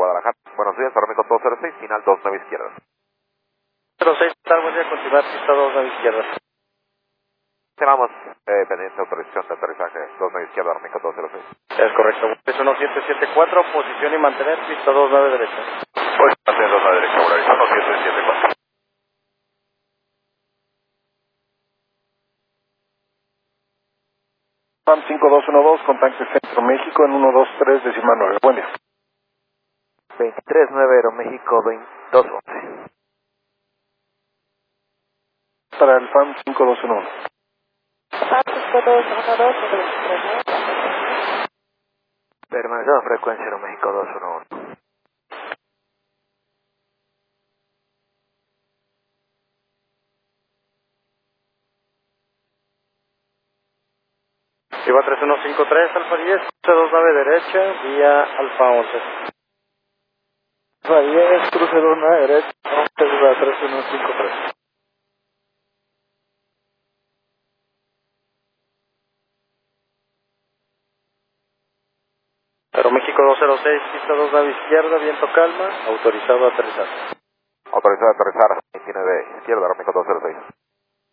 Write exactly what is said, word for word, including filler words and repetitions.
Guadalajara. Buenos días, Aeroméxico dos cero seis, final dos nueve izquierda. cero seis, tal, buen día, continuar, pista dos nueve izquierda. Tenemos eh, pendiente autorización de aterrizaje dos nueve izquierda, Aeroméxico dos cero seis. Es correcto, es uno siete siete cuatro, posición y mantener, pista dos nueve derecha. Pues mantener dos nueve derecha, volarizando siete siete cuatro. FAM cinco dos uno dos, contacto Centro México en uno dos tres decimal nueve. Buen día. veintitrés nueve Aeroméxico dos once. Para el FAM cinco dos uno uno. FAM cinco dos uno dos, veintitrés. Permanecemos en frecuencia Aeroméxico dos uno uno. Iba tres uno cinco tres, Alfa diez, cruce dos nueve derecha, vía Alfa once. Alfa diez, cruce dos nueve derecha, once, tres uno cinco tres. Aeroméxico dos cero seis, pista dos nueve izquierda, viento calma, autorizado a aterrizar. Autorizado a aterrizar veintinueve izquierda, Aeroméxico dos cero seis.